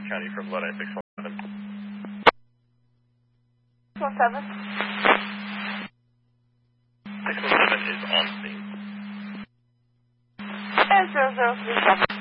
County from Lodi 617. 617? 617 is on scene. 0037.